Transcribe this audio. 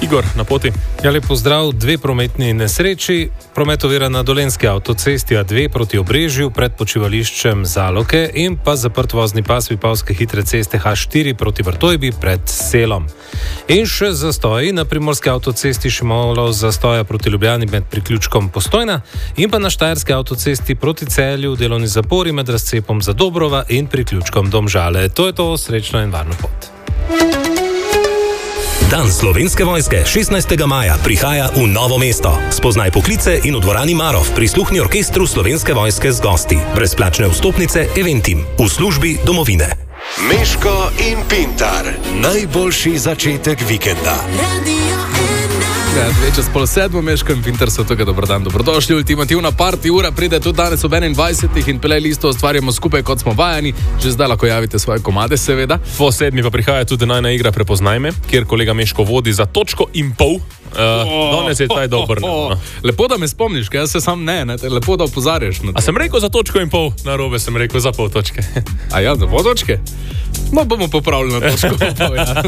Igor, na poti. Ja, lep pozdrav. 2 prometni nesreči. Promet ovira na Dolenjski avtocesti A2 proti Obrežju pred počivališčem Zaloke in pa zaprt vozni pas Vipavske hitre ceste H4 proti Vrtojbi pred Selom. In še zastoji na Primorski avtocesti, še malo zastoja proti Ljubljani med priključkom Postojna in pa na Štajerski avtocesti proti Celju delovni zapori med razcepom Zadobrova in priključkom Domžale. To je to, srečno in varno pot. Dan Slovenske vojske 16. maja prihaja v Novo mesto. Spoznaj poklice in v dvorani Marof prisluhni orkestru Slovenske vojske z gosti. Brezplačne vstopnice Eventim v službi domovine. Meško in Pintar. Najboljši začetek vikenda. Ja, 6:30, Meško in Pintar so tega. Dober dan, dobrodošli. Ultimativna party ura pride tudi danes ob 21. in playlisto ustvarjamo skupaj, kot smo vajeni. Že zdaj lahko javite svoje komade, seveda. Po 7 pa prihaja tudi najna igra Prepoznaj me, kjer kolega Meško vodi za 1,5 točke. Danes je taj dober. Lepo, da me spomniš, ker jaz se sam ne, lepo, da opozarjaš. A sem rekel za 1,5 točke? Narobe sem rekel za pol točke. A ja, za pol točke? No, bomo popravili na 1,5 točke. Ja.